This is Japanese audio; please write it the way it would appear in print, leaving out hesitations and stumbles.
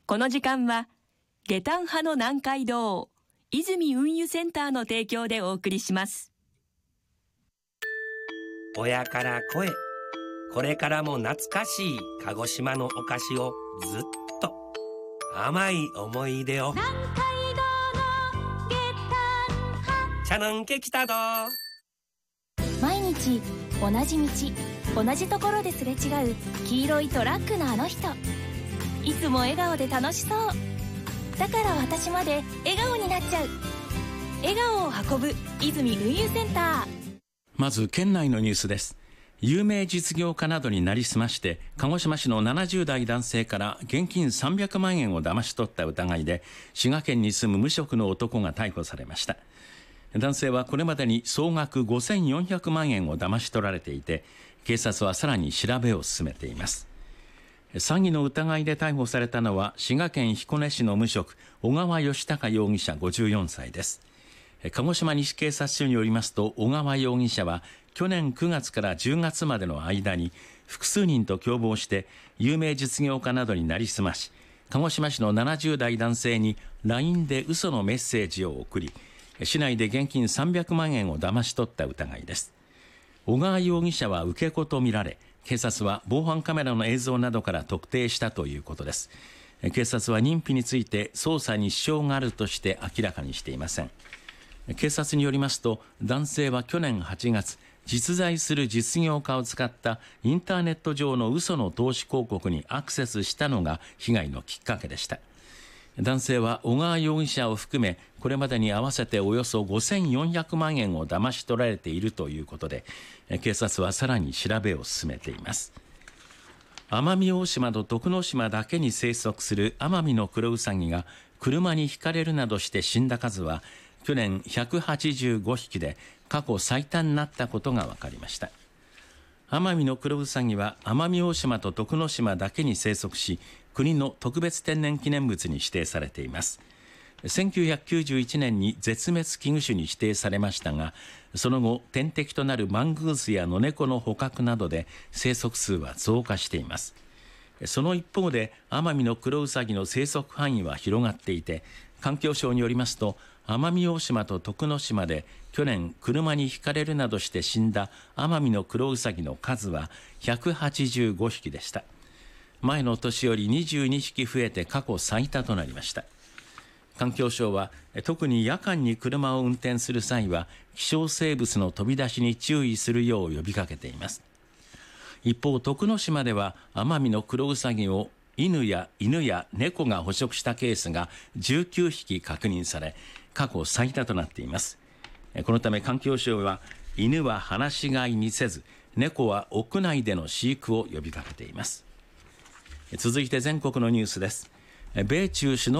この時間は下旦派の南海道泉運輸センターの提供でお送りします。 親から子へ、これからも懐かしい鹿児島のお菓子をずっと甘い思い出を南海道の下旦派茶のんけきたど。 毎日同じ道同じところですれ違う黄色いトラックのあの人、いつも笑顔で楽しそう。だから私まで笑顔になっちゃう。笑顔を運ぶ泉運輸センター。 まず県内のニュースです。有名実業家などになりすまして鹿児島市の70代男性から現金300万円を騙し取った疑いで滋賀県に住む無職の男が逮捕されました。男性はこれまでに総額5400万円を騙し取られていて、警察はさらに調べを進めています。詐欺の疑いで逮捕されたのは滋賀県彦根市の無職小川義孝容疑者54歳です。鹿児島西警察署によりますと、小川容疑者は去年9月から10月までの間に複数人と共謀して有名実業家などになりすまし、鹿児島市の70代男性に LINE で嘘のメッセージを送り、市内で現金300万円を騙し取った疑いです。小川容疑者は受け子とみられ、警察は防犯カメラの映像などから特定したということです。警察は認否について捜査に支障があるとして明らかにしていません。警察によりますと、男性は去年8月、実在する実業家を使ったインターネット上の嘘の投資広告にアクセスしたのが被害のきっかけでした。男性は小川容疑者を含めこれまでに合わせておよそ5400万円を騙し取られているということで、警察はさらに調べを進めています。奄美大島と徳之島だけに生息するアマミノクロウサギが車にひかれるなどして死んだ数は去年185匹で過去最多になったことが分かりました。アマミノクロウサギは奄美大島と徳之島だけに生息し、国の特別天然記念物に指定されています。1991年に絶滅危惧種に指定されましたが、その後天敵となるマングースやノネコの捕獲などで生息数は増加しています。その一方でアマミノクロウサギの生息範囲は広がっていて、環境省によりますと、奄美大島と徳之島で去年車にひかれるなどして死んだアマミノクロウサギの数は185匹でした。前の年より22匹増えて過去最多となりました。環境省は特に夜間に車を運転する際は希少生物の飛び出しに注意するよう呼びかけています。一方、徳之島ではアマミノクロウサギを犬や猫が捕食したケースが19匹確認され、過去最多となっています。このため環境省は犬は放し飼いにせず、猫は屋内での飼育を呼びかけています。続いて全国のニュースです。米中首脳